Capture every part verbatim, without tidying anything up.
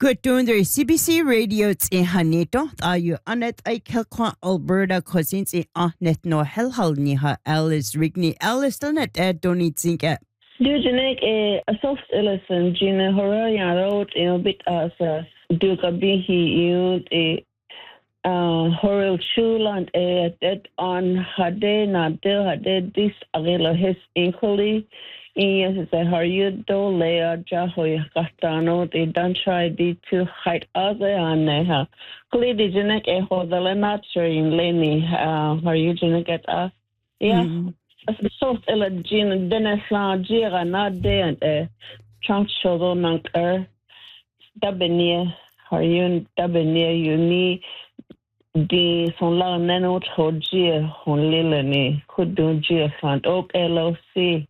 Good doing there. C B C Radio in Haneto. Are you on it? I Kelkwa Alberta cousins in Ahnet no Helhal Niha Alice Rigney Alice Donnet at Donit Zinka. Dujanek a soft elephant, Gina Horayan wrote in a bit as a Duka Bihi used a Horrell Schuland a dead on Hade Nadil Hade this Agila his equally. Yes, it's a Haryud do Lea Jahoy Catano, they don't try the two height other and Neha. Clearly, Dijanek a Hodala Nature in Lenny, Haryujanek at us. Yeah, as the soft Elagin, Denesla, Jira, not there and a chunk shodo nanker, Dabenia, Haryun, Dabenia, you need the son la nenot Hogia, Honlilani, could do Gia Fund, Oak L O C.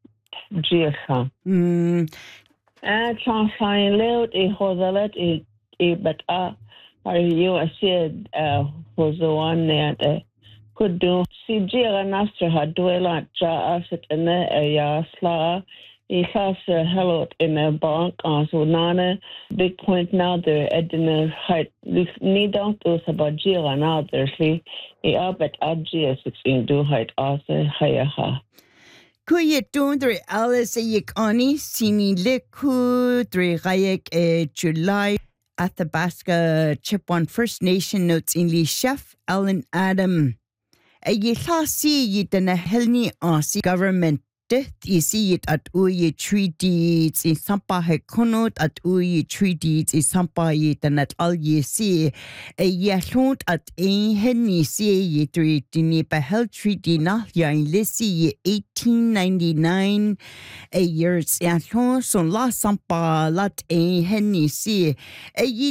Gia. Hmm. And Chansain Leo, a Hosalet, a a but ah, are you a said, uh, was the one that could do. See, Gia Nastra had dwell Ja asset in a Yasla. He has a hello in a bank on so Nana. Big point now there at the height. This need out those about Gia now there's a up at Agia sixteen do height also higher ha. Kuya doing the Alice Yikani, Sini Liku, Dre Rayek, a July, Athabasca, Chippewa First Nation notes in Lee Chef, Alan Adam. A Yihasi Yitana Helni Aussie government. You see it at Uye treaties in Sampa Hekonot at Uye treaties in Sampa Yit and at all ye see a yashont at a henny see ye treaty nipa health treaty na ya in Lissi eighteen ninety nine a years yashon son la Sampa lat a henny see a